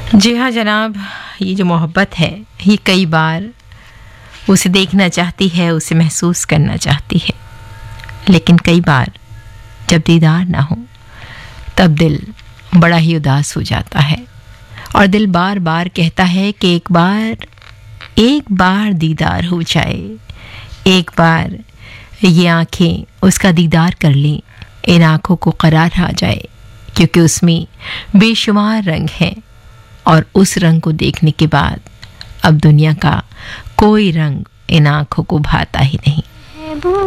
जी हाँ जनाब, ये जो मोहब्बत है ये कई बार उसे देखना चाहती है, उसे महसूस करना चाहती है, लेकिन कई बार जब दीदार ना हो तब दिल बड़ा ही उदास हो जाता है और दिल बार बार कहता है कि एक बार दीदार हो जाए, एक बार ये आंखें उसका दीदार कर लें, इन आंखों को करार आ जाए, क्योंकि उसमें बेशुमार रंग हैं और उस रंग को देखने के बाद अब दुनिया का कोई रंग इन आंखों को भाता ही नहीं।